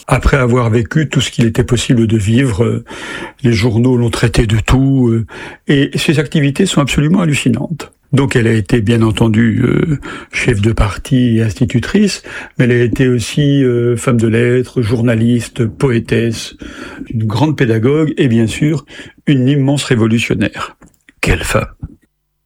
après avoir vécu tout ce qu'il était possible de vivre. Les journaux l'ont traité de tout, et ses activités sont absolument hallucinantes. Donc elle a été bien entendu chef de parti et institutrice, mais elle a été aussi femme de lettres, journaliste, poétesse, une grande pédagogue et bien sûr une immense révolutionnaire. Quelle femme!